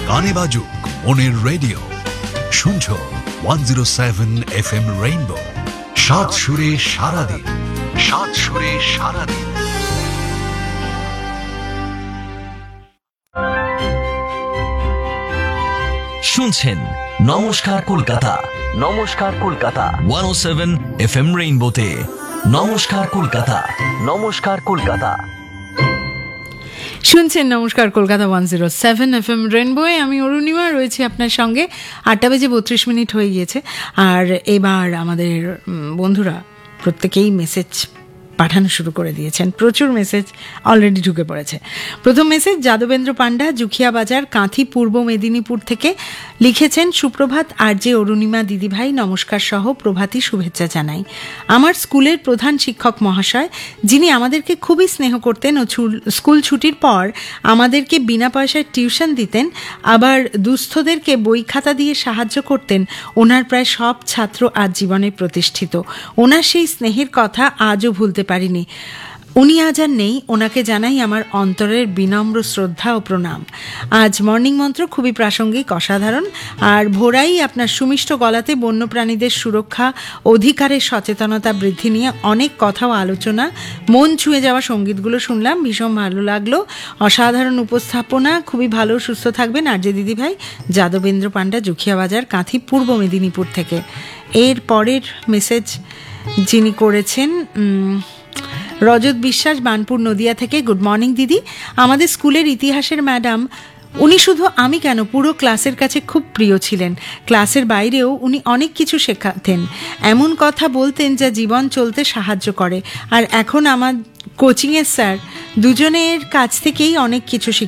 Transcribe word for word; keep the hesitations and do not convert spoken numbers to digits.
কানে বাজুক মনের রেডিও, শুনছো one zero seven F M rainbow, সাত সুরে সারাদিন, সাত সুরে সারাদিন। শুনছেন নমস্কার কলকাতা, নমস্কার কলকাতা ওয়ান ও সেভেন এফ এম রেইনবোতে। নমস্কার কলকাতা, নমস্কার কলকাতা শুনছেন নমস্কার Kolkata one zero seven F M রেইনবোয়ে। আমি অরুণিমা রয়েছি আপনার সঙ্গে। আটটা বেজে বত্রিশ মিনিট হয়ে গিয়েছে। আর এবার আমাদের বন্ধুরা প্রত্যেকেই মেসেজ পাঠানো শুরু করে দিয়েছেন। প্রচুর মেসেজ অলরেডি ঢুকে পড়েছে। প্রথম মেসেজ যাদবেন্দ্র পান্ডা, জুখিয়া বাজার, কাঁথি, পূর্ব মেদিনীপুর থেকে লিখেছেন, সুপ্রভাত আর যে অরুণিমা দিদিভাই, নমস্কার সহ প্রভাতী শুভেচ্ছা জানাই। আমার স্কুলের প্রধান শিক্ষক মহাশয়, যিনি আমাদেরকে খুবই স্নেহ করতেন ও স্কুল ছুটির পর আমাদেরকে বিনা পয়সায় টিউশন দিতেন, আবার দুস্থদেরকে বই খাতা দিয়ে সাহায্য করতেন, ওনার প্রায় সব ছাত্র আজ জীবনে প্রতিষ্ঠিত। ওনার সেই স্নেহের কথা আজও ভুলতে পারিনি। উনি আজ আর নেই, ওনাকে জানাই আমার অন্তরের বিনম্র শ্রদ্ধা ও প্রণাম। আজ মর্নিং মন্ত্র খুবই প্রাসঙ্গিক, অসাধারণ। আর ভোরাই আপনার সুমিষ্ট গলাতে বন্যপ্রাণীদের সুরক্ষা, অধিকারের সচেতনতা বৃদ্ধি নিয়ে অনেক কথা ও আলোচনা, মন ছুঁয়ে যাওয়া সঙ্গীতগুলো শুনলাম, ভীষণ ভালো লাগলো। অসাধারণ উপস্থাপনা, খুবই ভালো। সুস্থ থাকবেন আর যে দিদিভাই। যাদবেন্দ্র পান্ডা, জুখিয়া বাজার, কাঁথি, পূর্ব মেদিনীপুর থেকে। এর পরের মেসেজ যিনি করেছেন রজত বিশ্বাস, বানপুর নদিয়া থেকে। গুড মর্নিং দিদি। আমাদের স্কুলের ইতিহাসের ম্যাডাম, উনি শুধু আমি কেন পুরো ক্লাসের কাছে খুব প্রিয় ছিলেন। ক্লাসের বাইরেও উনি অনেক কিছু শেখাতেন, এমন কথা বলতেন যা জীবন চলতে সাহায্য করে। আর এখন আমার কোচিংয়ের স্যার, দুজনের কাছ থেকেই অনেক কিছু শিখ